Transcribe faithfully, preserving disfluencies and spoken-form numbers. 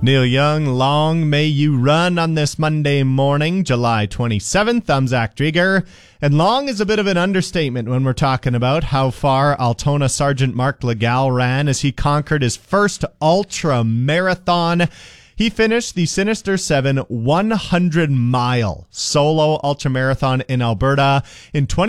Neil Young, Long May You Run on this Monday morning, July twenty-seventh. I'm Zach Drieger. And long is a bit of an understatement when we're talking about how far Altona Sergeant Mark Legal ran as he conquered his first ultra marathon. He finished the Sinister seven one hundred mile solo ultramarathon in Alberta in twenty